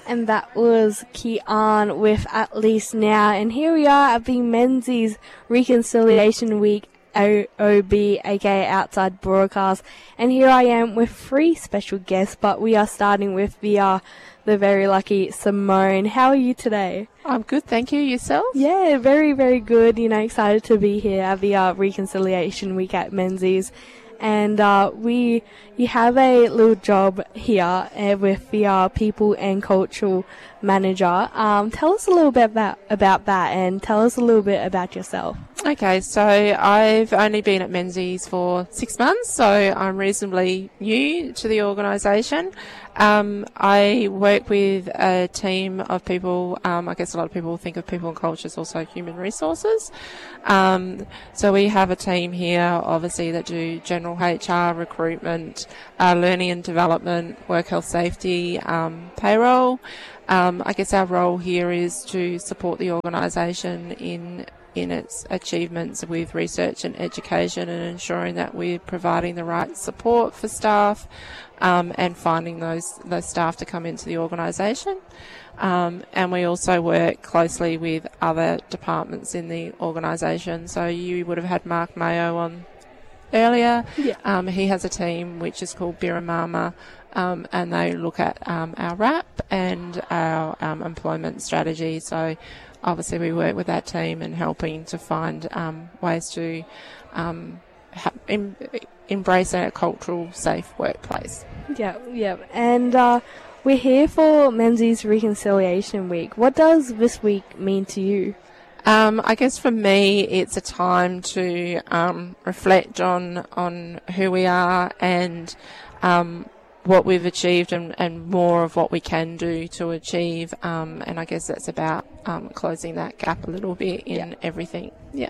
And that was Kian with At Least Now. And here we are at the Menzies Reconciliation Week OB, aka Outside Broadcast. And here I am with 3 special guests, but we are starting with the very lucky Simone. How are you today? I'm good, thank you. Yourself? Yeah, very, very good. Excited to be here at the Reconciliation Week at Menzies. And you have a little job here with the People and Cultural Manager. Tell us a little bit about that, and tell us a little bit about yourself. Okay, so I've only been at Menzies for 6 months, so I'm reasonably new to the organisation. I work with a team of people. I guess a lot of people think of people and culture as also human resources. So we have a team here, obviously, that do general HR, recruitment, learning and development, work health safety, payroll. I guess our role here is to support the organisation in its achievements with research and education, and ensuring that we're providing the right support for staff, and finding those staff to come into the organisation. And we also work closely with other departments in the organisation. So you would have had Mark Mayo on earlier. Yeah. He has a team which is called Biramama, and they look at our RAP and our employment strategy. So obviously we work with that team and helping to find ways to embrace a cultural, safe workplace. Yeah. And we're here for Menzies Reconciliation Week. What does this week mean to you? I guess for me, it's a time to reflect on who we are and what we've achieved, and more of what we can do to achieve. And I guess that's about closing that gap a little bit in everything. Yeah.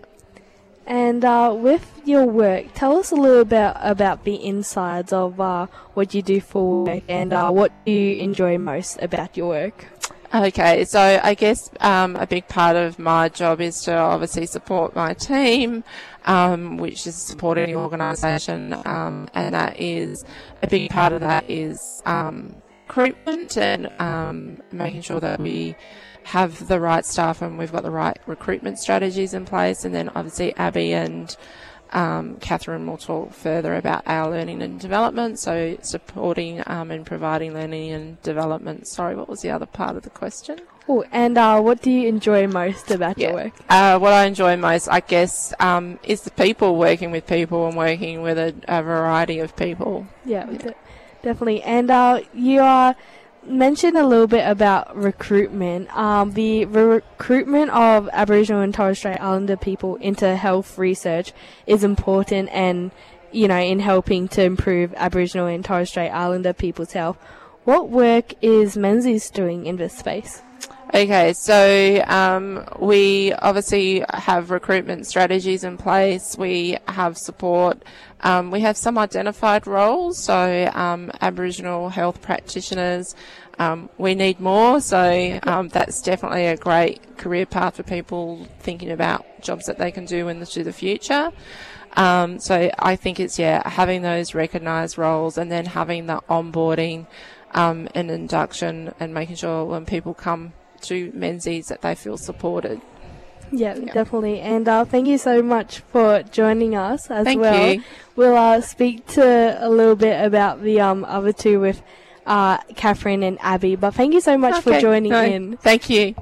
And with your work, tell us a little bit about the insides of what you do for work, and what do you enjoy most about your work? Okay, so I guess a big part of my job is to obviously support my team, which is supporting the organisation, and that is a big part of that is recruitment and making sure that we have the right staff and we've got the right recruitment strategies in place. And then obviously Abby and Catherine will talk further about our learning and development, so supporting and providing learning and development. Sorry, what was the other part of the question? Oh, and what do you enjoy most about your work? What I enjoy most, I guess, is the people, working with people and working with a variety of people. Yeah. Definitely. And you mentioned a little bit about recruitment. The recruitment of Aboriginal and Torres Strait Islander people into health research is important, and in helping to improve Aboriginal and Torres Strait Islander people's health. What work is Menzies doing in this space? Okay, so we obviously have recruitment strategies in place. We have support. We have some identified roles, so Aboriginal health practitioners. We need more, so that's definitely a great career path for people thinking about jobs that they can do into the future. So I think it's, having those recognised roles, and then having the onboarding and induction, and making sure when people come to Menzies that they feel supported. Yeah, definitely. And thank you so much for joining us as well. Thank you. We'll speak to a little bit about the other two with Catherine and Abby. But thank you so much for joining in. Thank you.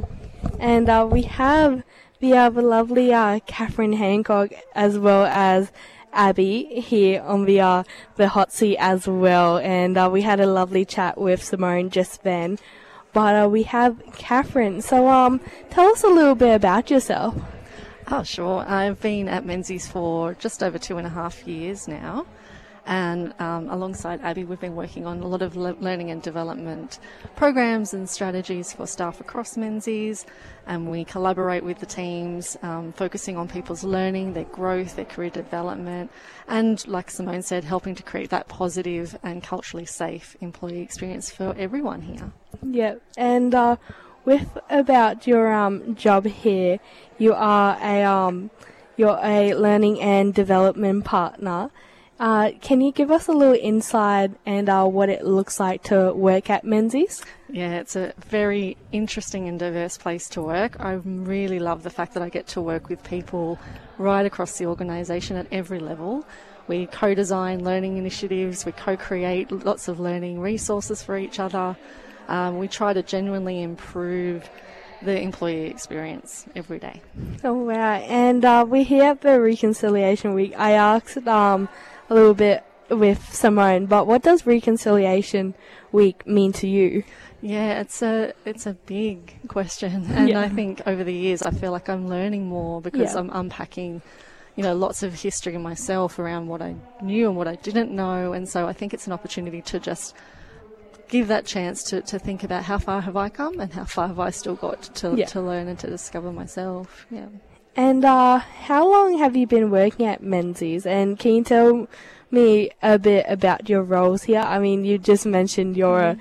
And we have the lovely Catherine Hancock as well as Abby here on the hot seat as well. And we had a lovely chat with Simone just then. But we have Catherine. So tell us a little bit about yourself. Oh, sure. I've been at Menzies for just over 2.5 years now. And alongside Abby, we've been working on a lot of learning and development programs and strategies for staff across Menzies. And we collaborate with the teams, focusing on people's learning, their growth, their career development, and, like Simone said, helping to create that positive and culturally safe employee experience for everyone here. Yeah, and with about your job here, you are a learning and development partner. Can you give us a little insight and what it looks like to work at Menzies? Yeah, it's a very interesting and diverse place to work. I really love the fact that I get to work with people right across the organisation at every level. We co-design learning initiatives, we co-create lots of learning resources for each other. We try to genuinely improve the employee experience every day. Oh, wow. And we're here at the Reconciliation Week. I asked a little bit with Simone, but what does Reconciliation Week mean to you? Yeah, it's a big question, and I think over the years I feel like I'm learning more because I'm unpacking, lots of history myself around what I knew and what I didn't know, and so I think it's an opportunity to just give that chance to think about how far have I come and how far have I still got to learn and to discover myself. Yeah. And how long have you been working at Menzies? And can you tell me a bit about your roles here? I mean, you just mentioned you're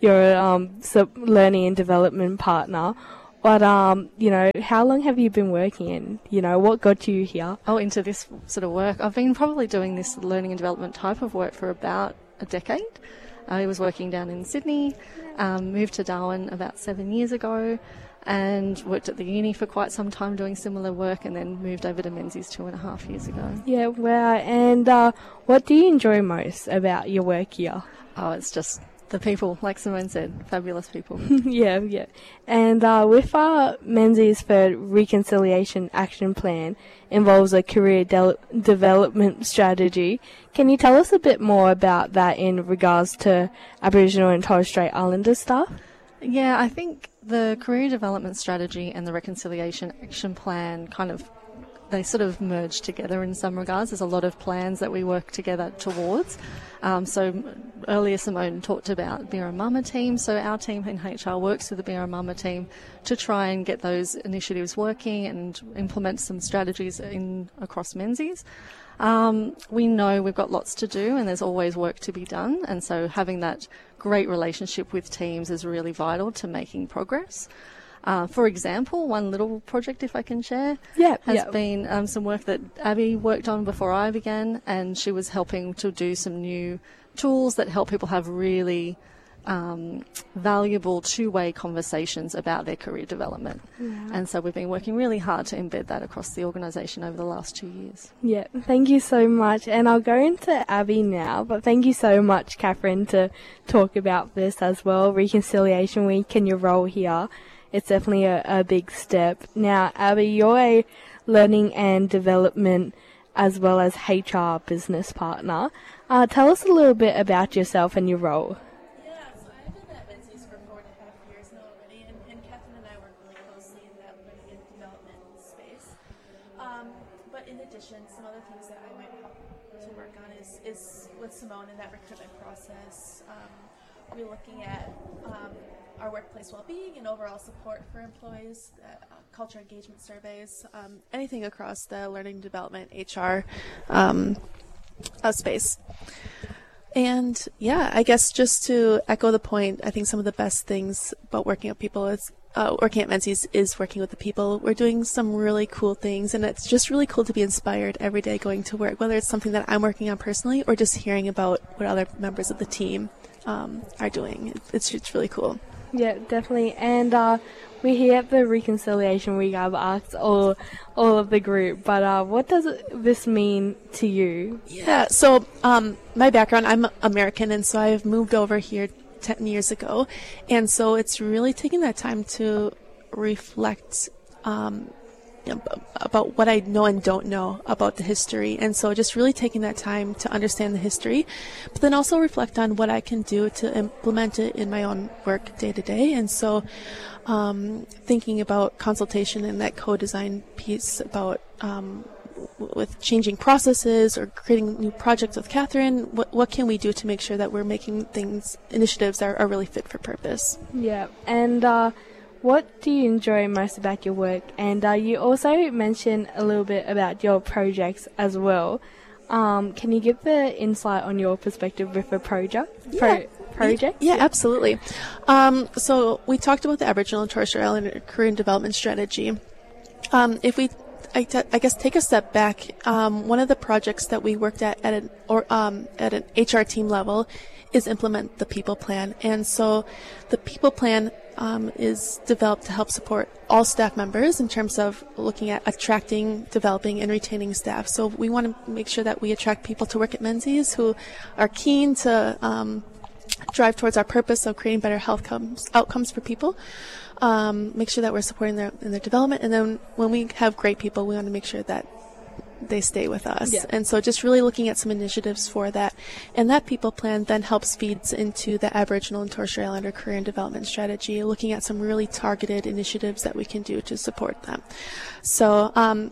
a learning and development partner. But, how long have you been working in? What got you here? Oh, into this sort of work. I've been probably doing this learning and development type of work for about a decade. I was working down in Sydney, moved to Darwin about 7 years ago, and worked at the uni for quite some time doing similar work, and then moved over to Menzies 2.5 years ago. Yeah, wow. And what do you enjoy most about your work here? Oh, it's just the people, like Simone said, fabulous people. Yeah. And with our Menzies third Reconciliation Action Plan involves a career development strategy. Can you tell us a bit more about that in regards to Aboriginal and Torres Strait Islander staff? Yeah, I think the career development strategy and the Reconciliation Action Plan they sort of merge together in some regards. There's a lot of plans that we work together towards. So earlier Simone talked about Birramama team. So our team in HR works with the Birramama team to try and get those initiatives working and implement some strategies across Menzies. We know we've got lots to do and there's always work to be done. And so having that great relationship with teams is really vital to making progress. For example, one little project, if I can share, has been some work that Abby worked on before I began, and she was helping to do some new tools that help people have really valuable two-way conversations about their career development. Yeah. And so we've been working really hard to embed that across the organisation over the last 2 years. Yeah, thank you so much. And I'll go into Abby now, but thank you so much, Catherine, to talk about this as well, Reconciliation Week and your role here. It's definitely a big step. Now, Abby, you're a learning and development as well as HR business partner. Tell us a little bit about yourself and your role. Yeah, so I've been at Menzies for 4.5 years now already, and Catherine and I work really closely in that learning and development space. But in addition, some other things that I might help to work on is with Simone in that recruitment process. We're looking at our workplace well-being and overall support for employees, culture engagement surveys, anything across the learning development HR space. And yeah, I guess just to echo the point, I think some of the best things about working at Menzies is working with the people. We're doing some really cool things, and it's just really cool to be inspired every day going to work, whether it's something that I'm working on personally or just hearing about what other members of the team are doing. It's really cool. Yeah, definitely. And we're here at the Reconciliation Week. I've asked all of the group, but what does this mean to you? Yeah, so my background, I'm American, and so I've moved over here 10 years ago. And so it's really taking that time to reflect about what I know and don't know about the history. And so just really taking that time to understand the history, but then also reflect on what I can do to implement it in my own work day to day. And so thinking about consultation and that co-design piece about with changing processes or creating new projects with Catherine, what can we do to make sure that we're making initiatives that are really fit for purpose? Yeah, and what do you enjoy most about your work? And you also mentioned a little bit about your projects as well. Can you give the insight on your perspective with a project? Yeah, absolutely. So we talked about the Aboriginal and Torres Strait Islander Career and Development Strategy. If we I guess take a step back, one of the projects that we worked at an HR team level is implement the people plan. And so the people plan is developed to help support all staff members in terms of looking at attracting, developing, and retaining staff. So we want to make sure that we attract people to work at Menzies who are keen to drive towards our purpose of creating better health outcomes for people. Make sure that we're supporting them in their development, and then when we have great people, we want to make sure that they stay with us. Yeah. And so just really looking at some initiatives for that. And that people plan then feeds into the Aboriginal and Torres Strait Islander career and development strategy, looking at some really targeted initiatives that we can do to support them. So,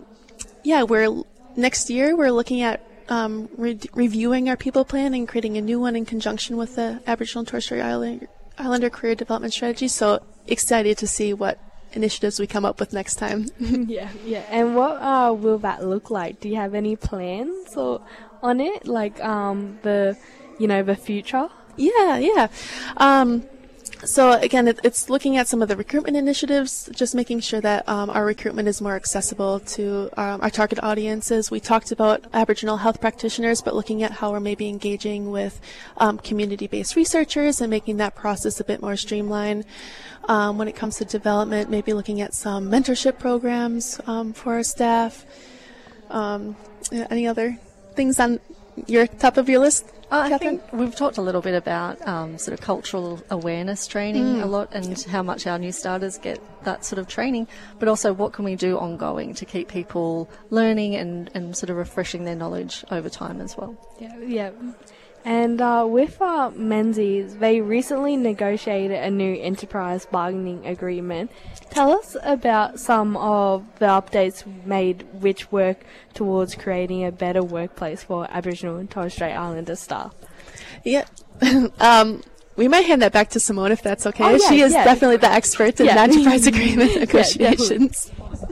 next year we're looking at reviewing our people plan and creating a new one in conjunction with the Aboriginal and Torres Strait Islander career development strategy. So excited to see what initiatives we come up with next time. Yeah. And what will that look like? Do you have any plans on it, like the future? Yeah. So again, it's looking at some of the recruitment initiatives, just making sure that our recruitment is more accessible to our target audiences. We talked about Aboriginal health practitioners, but looking at how we're maybe engaging with community-based researchers and making that process a bit more streamlined. When it comes to development, maybe looking at some mentorship programs for our staff. Any other things on your top of your list? I think we've talked a little bit about sort of cultural awareness training a lot, and how much our new starters get that sort of training, but also what can we do ongoing to keep people learning and sort of refreshing their knowledge over time as well. Yeah. And with Menzies, they recently negotiated a new enterprise bargaining agreement. Tell us about some of the updates made which work towards creating a better workplace for Aboriginal and Torres Strait Islander staff. Yeah. We might hand that back to Simone if that's okay. She is definitely the expert in enterprise agreement negotiations.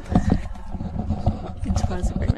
Enterprise agreement.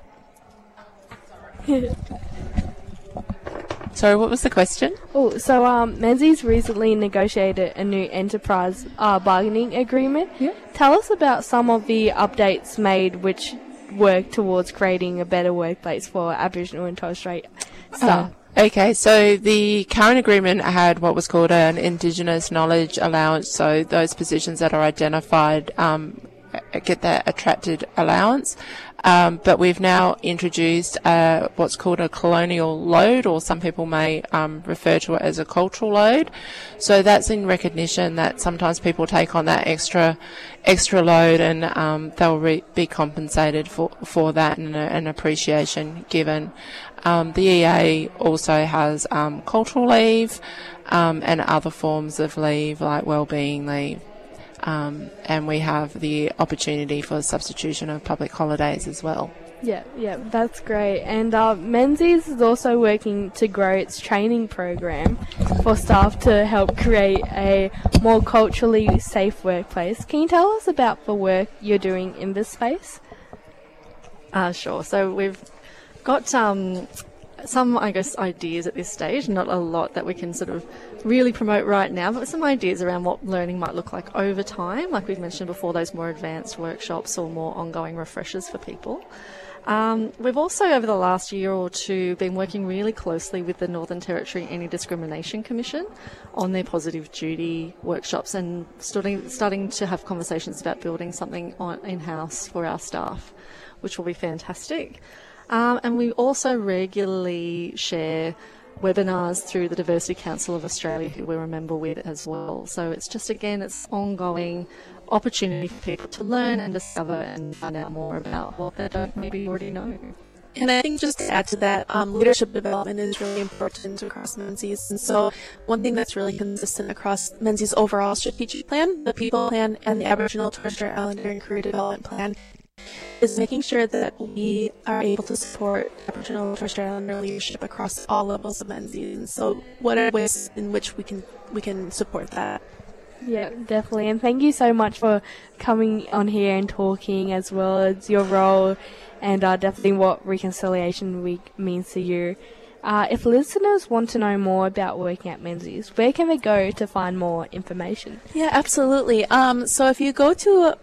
Sorry, what was the question? So Menzies recently negotiated a new enterprise bargaining agreement. Yeah. Tell us about some of the updates made which work towards creating a better workplace for Aboriginal and Torres Strait staff. Okay, so the current agreement had what was called an Indigenous Knowledge Allowance, so those positions that are identified get that attracted allowance. But we've now introduced what's called a colonial load, or some people may refer to it as a cultural load. So that's in recognition that sometimes people take on that extra load, and they'll be compensated for that, and an appreciation given. The EA also has cultural leave and other forms of leave like wellbeing leave. And we have the opportunity for substitution of public holidays as well. Yeah, that's great. And Menzies is also working to grow its training program for staff to help create a more culturally safe workplace. Can you tell us about the work you're doing in this space? Sure. So we've got some, I guess, ideas at this stage, not a lot that we can sort of really promote right now, but some ideas around what learning might look like over time, like we've mentioned before, those more advanced workshops or more ongoing refreshers for people. We've also, over the last year or two, been working really closely with the Northern Territory Anti-Discrimination Commission on their positive duty workshops, and starting to have conversations about building something in-house for our staff, which will be fantastic. And we also regularly share webinars through the Diversity Council of Australia, who we're a member with as well. So it's just, again, it's ongoing opportunity for people to learn and discover and find out more about what they don't maybe already know. And I think just to add to that, leadership development is really important across Menzies. And so one thing that's really consistent across Menzies' overall strategic plan, the people plan, and the Aboriginal, Torres Strait Islander and career development plan, is making sure that we are able to support Aboriginal and Torres Strait Islander leadership across all levels of Menzies. And so what are ways in which we can support that? Yeah, definitely. And thank you so much for coming on here and talking, as well as your role and definitely what Reconciliation Week means to you. If listeners want to know more about working at Menzies, where can they go to find more information? Yeah, absolutely. So if you go to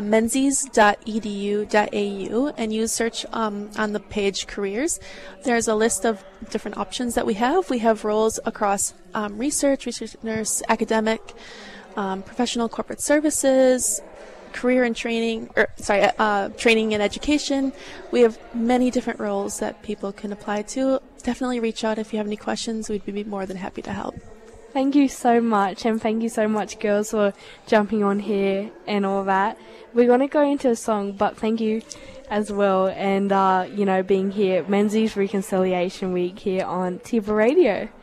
menzies.edu.au and you search on the page careers, there's a list of different options that we have. We have roles across research nurse, academic, professional corporate services, career and training, training and education. We have many different roles that people can apply to. Definitely reach out if you have any questions. We'd be more than happy to help. Thank you so much, and thank you so much, girls, for jumping on here and all that. We're going to go into a song, but thank you as well, and, being here at Menzies Reconciliation Week here on Tiva Radio.